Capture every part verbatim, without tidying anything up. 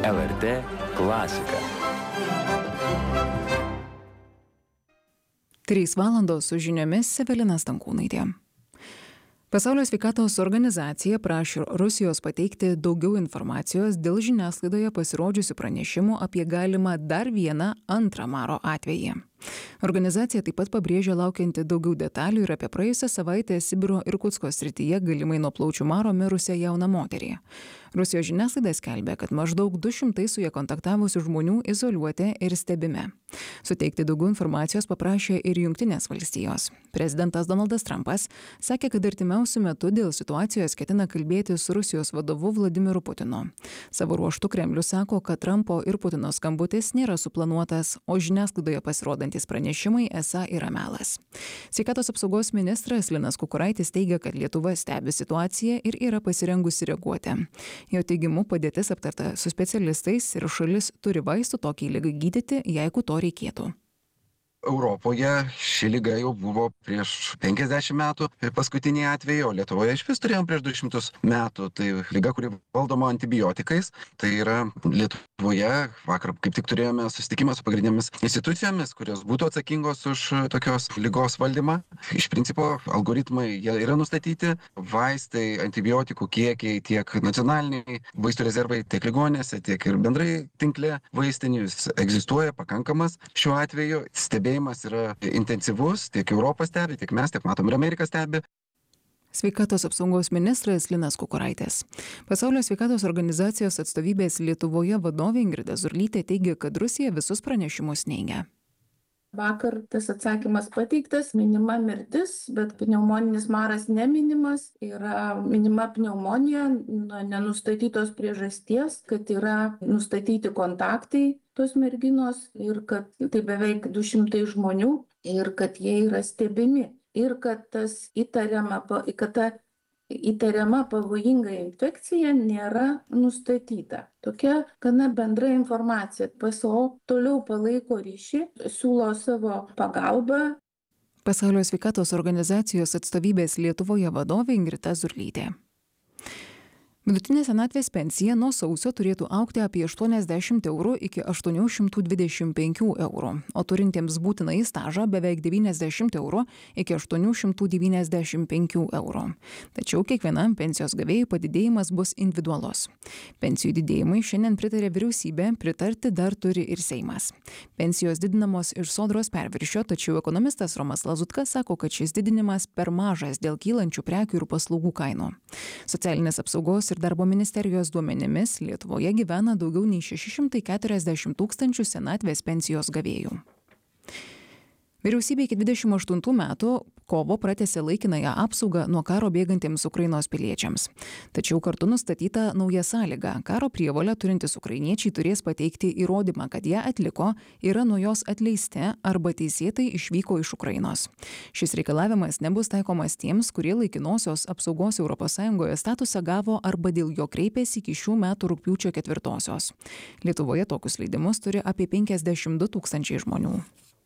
L R T klasika. trys valandos su žiniomis Evelina Stankūnaitė. Pasaulio sveikatos organizacija prašė Rusijos pateikti daugiau informacijos dėl žiniasklaidoje pasirodžiusių pranešimų apie galimą dar vieną antrą maro atvejį. Organizacija taip pat pabrėžė laukianti daugiau detalių ir apie praėjusią savaitę Sibiro Irkutsko srityje galimai nuo plaučių maro mirusią jauną moterį. Rusijos žiniasklaida skelbia, kad maždaug du šimtai su ja kontaktavusių žmonių izoliuoti ir stebimi. Suteikti daugiau informacijos paprašė ir Jungtinės valstijos. Prezidentas Donaldas Trumpas sakė, kad artimiausiu metu dėl situacijos ketina kalbėti su Rusijos vadovu Vladimiru Putinu. Savo ruožtu Kremlius sako, kad Trumpo ir Putino skambutis nėra suplanuotas, o žiniasklaidoje pasirodantis pranešimai esą yra melas. Sveikatos apsaugos ministras Linas Kukuraitis teigia, kad Lietuva stebi situaciją ir yra pasirengusi reaguoti. Jo teigimu padėtis aptarta su specialistais ir šalis turi vaistų tokiai ligai gydyti, jeigu to reikėtų. Europoje ši liga jau buvo prieš penkiasdešimt metų paskutiniai atvejai, o Lietuvoje iš vis turėjom prieš du šimtus metų. Tai liga, kuri valdoma antibiotikais. Tai yra Lietuvoje, vakar kaip tik turėjome susitikimą su pagrindinėmis institucijomis, kurios būtų atsakingos už tokios ligos valdymą. Iš principo algoritmai jie yra nustatyti, vaistai, antibiotikų kiekiai tiek nacionaliniai vaistų rezervai, tiek ligoninėse, tiek ir bendrai tinkle vaistinių egzistuoja pakankamas. Šiuo atveju stebėjimas yra intensyvus, tiek Europą stebi, tiek mes, tiek matom ir Ameriką stebi. Sveikatos apsaugos ministras Linas Kukuraitis. Pasaulio sveikatos organizacijos atstovybės Lietuvoje vadovė Ingrida Zurlytė teigia, kad Rusija visus pranešimus neigia. Vakar tas atsakymas pateiktas, minima mirtis, bet pneumoninis maras neminimas, yra minima pneumonija, nenustatytos priežasties, kad yra nustatyti kontaktai tos merginos ir kad tai beveik du šimtai žmonių ir kad jie yra stebimi ir kad tas įtariama, kad ta įtariama pavojinga infekcija nėra nustatyta. Tokia gana bendra informacija. P S O toliau palaiko ryšį, siūlo savo pagalbą. Pasaulio sveikatos organizacijos atstovybės Lietuvoje vadovė Ingrida Zurlytė. Vidutinė senatvės pensija nuo sausio turėtų augti apie aštuoniasdešimt eurų iki aštuonių šimtų dvidešimt penkių eurų, o turintiems būtinąjį stažą beveik devyniasdešimt eurų iki aštuonių šimtų devyniasdešimt penkių eurų. Tačiau kiekvienam pensijos gavėjui padidėjimas bus individualus. Pensijų didėjimai šiandien pritarė vyriausybė, pritarti dar turi ir Seimas. Pensijos didinamos iš Sodros perviršio, tačiau ekonomistas Romas Lazutka sako, kad šis didinimas per mažas dėl kylančių prekių ir paslaugų kainų. Socialinės apsaugos ir darbo ministerijos duomenimis Lietuvoje gyvena daugiau nei šeši šimtai keturiasdešimt tūkstančių senatvės pensijos gavėjų. Vyriausybė iki dvidešimt aštuntų metų kovo pratęsė laikinąją apsaugą nuo karo bėgantiems Ukrainos piliečiams. Tačiau kartu nustatyta nauja sąlyga. Karo prievolę turintys ukrainiečiai turės pateikti įrodymą, kad jie atliko, yra nuo jos atleisti arba teisėtai išvyko iš Ukrainos. Šis reikalavimas nebus taikomas tiems, kurie laikinosios apsaugos Europos Sąjungoje statusą gavo arba dėl jo kreipėsi iki šių metų rugpjūčio ketvirtosios. Lietuvoje tokius leidimus turi apie penkiasdešimt du tūkstančiai žmonių.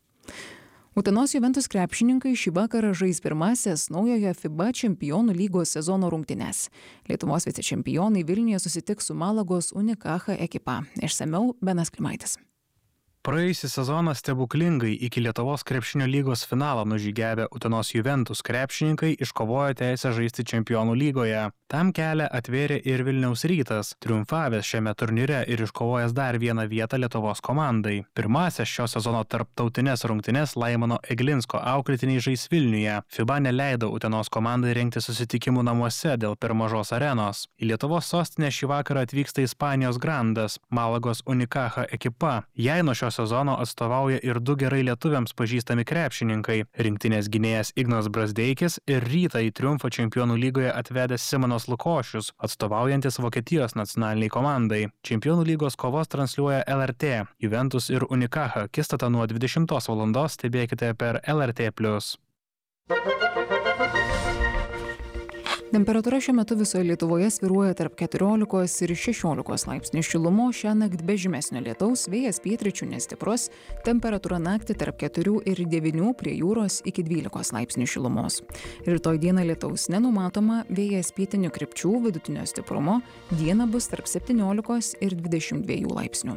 Utenos Juventus krepšininkai šį vakarą žais pirmąsias naujojo FIBA čempionų lygos sezono rungtynes. Lietuvos vicečempionai Vilniuje susitiks su Malagos Unicaja ekipa. Išsamiau Benas Klimaitis. Praėjusį sezoną stebuklingai iki Lietuvos krepšinio lygos finalo nužygiavę Utenos Juventus krepšininkai iškovojo teisę žaisti čempionų lygoje. Tam kelią atvėrė ir Vilniaus Rytas, triumfavęs šiame turnyre ir iškovojęs dar vieną vietą Lietuvos komandai. Pirmąsias šio sezono tarptautinės rungtynes Laimono Eglinsko auklėtiniai žais Vilniuje. FIBA neleido Utenos komandai rengti susitikimų namuose dėl per mažos arenos. Į Lietuvos sostinę šį vakarą atvyksta Ispanijos Grandas, Malagos Unicaja ekipa. Jei nuo šio sezono atstovauja ir du gerai lietuviams pažįstami krepšininkai – rinktinės gynėjas Ignas Brazdeikis ir Rytą į triumfą čempionų lygoje atvedęs Simonas Lukošius, atstovaujantis Vokietijos nacionaliniai komandai. Čempionų lygos kovos transliuoja L R T. Juventus ir Unicaja akistata nuo dvidešimtos valandos stebėkite per L R T plus. Temperatūra šiuo metu visoje Lietuvoje svyruoja tarp keturiolikos ir šešiolikos laipsnių šilumos, šiąnakt be žymesnio lietaus, vėjas pietryčių nestiprus, temperatūra naktį tarp keturių ir devynių, prie jūros iki dvylikos laipsnių šilumos. Rytoj dieną lietaus nenumatoma, vėjas pietinių krypčių vidutinio stiprumo, dieną bus tarp septyniolikos ir dvidešimt dviejų laipsnių.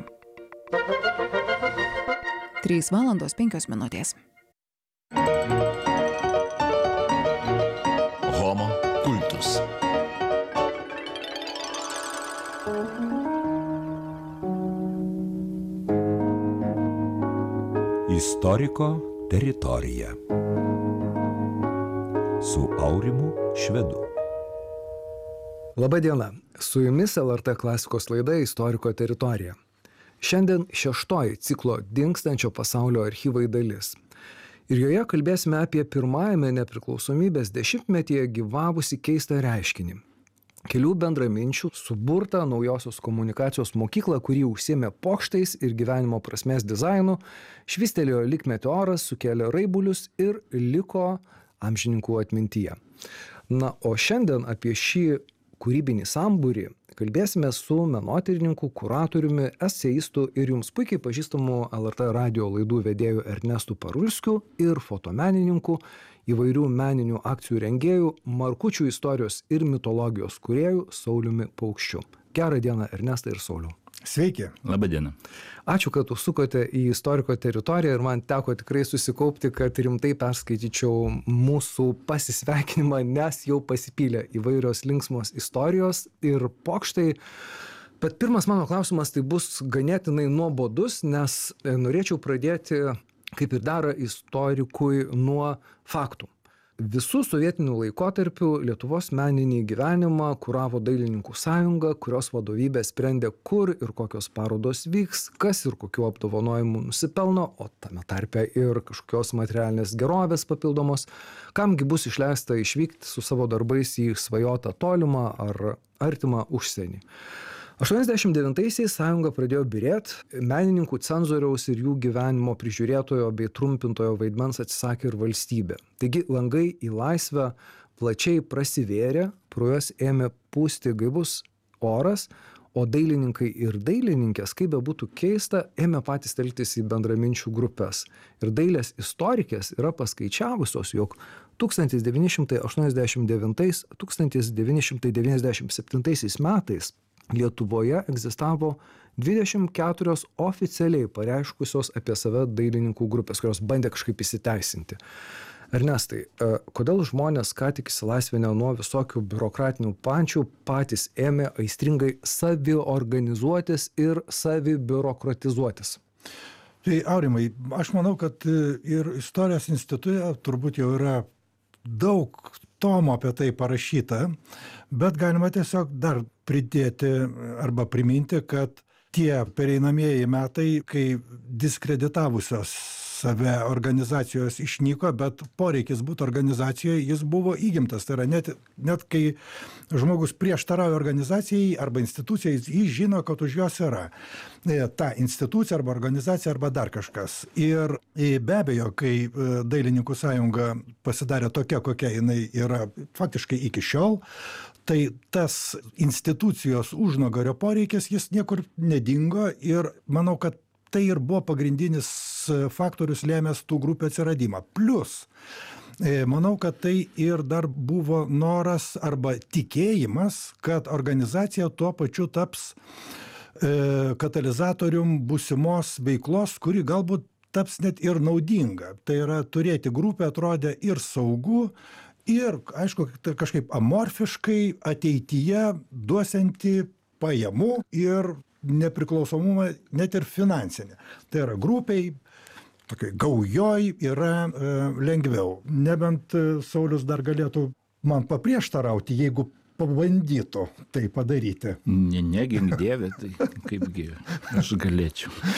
trys valandos penkios minutės. Homo kultus. Istoriko teritorija su Aurimu Švedu. Labadiena, su jumis L R T klasikos laida Istoriko teritorija. Šiandien šeštoji ciklo Dingstančio pasaulio archyvai dalis. Ir joje kalbėsime apie pirmajame nepriklausomybės dešimtmetyje gyvavusi keistą reiškinį. Kelių bendraminčių suburtą naujosios komunikacijos mokyklą, kuri užsiėmė pokštais ir gyvenimo prasmės dizainu, švystelėjo lyg meteoras, sukėlė raibulius ir liko amžininkų atmintyje. Na, o šiandien apie šį kūrybinį sambūrį kalbėsime su menotyrininku, kuratoriumi, eseistu ir jums puikiai pažįstamu L R T radijo laidų vedėju Ernestu Parulskiu ir fotomenininku, įvairių meninių akcijų rengėjų, Markučių istorijos ir mitologijos kūrėjų Sauliumi Paukščiu. Gerą dieną, Ernestai ir Sauliau. Sveiki. Labadiena. Ačiū, kad užsukote į Istoriko teritoriją ir man teko tikrai susikaupti, kad rimtai perskaityčiau mūsų pasisveikinimą, nes jau pasipylė įvairios linksmos istorijos ir pokštai. Bet pirmas mano klausimas tai bus ganėtinai nuobodus, nes norėčiau pradėti, kaip ir dera istorikui, nuo faktų. Visų sovietinių laikotarpių Lietuvos meninį gyvenimą kuravo Dailininkų sąjunga, kurios vadovybė sprendė, kur ir kokios parodos vyks, kas ir kokių apdovanojimų nusipelno, o tame tarpe ir kažkokios materialinės gerovės papildomos, kamgi bus išleista išvykti su savo darbais į svajotą tolimą ar artimą užsienį. aštuoniasdešimt devintaisiais sąjunga pradėjo byrėt, menininkų cenzoriaus ir jų gyvenimo prižiūrėtojo bei trumpintojo vaidmens atsisakė ir valstybė. Taigi langai į laisvę plačiai prasivėrė, pro juos ėmė pūsti gaivus oras, o dailininkai ir dailininkės, kaip bebūtų keista, ėmė patys telktis į bendraminčių grupes. Ir dailės istorikės yra paskaičiavusios, jog tūkstantis devyni šimtai aštuoniasdešimt devintais - tūkstantis devyni šimtai devyniasdešimt septintaisiais metais Lietuvoje egzistavo dvidešimt keturios oficialiai pareiškusios apie save dailininkų grupės, kurios bandė kažkaip įsiteisinti. Ernestai, kodėl žmonės, ką tik išsilaisvinę nuo visokių biurokratinių pančių, patys ėmė aistringai saviorganizuotis ir savibiurokratizuotis? Tai, Aurimai, aš manau, kad ir Istorijos institute turbūt jau yra daug tomų apie tai parašyta, bet galima tiesiog dar pridėti arba priminti, kad tie pereinamieji metai, kai diskreditavusios save organizacijos išnyko, bet poreikis būti organizacijoje, jis buvo įgimtas. Tai yra net, net kai žmogus prieštarauja organizacijai arba institucijai, jis žino, kad už jos yra ta institucija arba organizacija arba dar kažkas. Ir be abejo, kai Dailininkų sąjunga pasidarė tokia, kokia jinai yra faktiškai iki šiol, tai tas institucijos užnugario poreikis, jis niekur nedingo ir manau, kad tai ir buvo pagrindinis faktorius lėmęs tų grupių atsiradimą. Plius, manau, kad tai ir dar buvo noras arba tikėjimas, kad organizacija tuo pačiu taps katalizatorium būsimos veiklos, kuri galbūt taps net ir naudinga. Tai yra turėti grupę atrodė ir saugu, ir, aišku, kažkaip amorfiškai ateityje duosianti pajamų ir nepriklausomumą net ir finansinį. Tai yra grupiai, tokiai gaujoj yra e, lengviau. Nebent Saulius dar galėtų man paprieštarauti, jeigu pabandytų tai padaryti. Ne, negink Dieve, tai kaipgi aš galėčiau.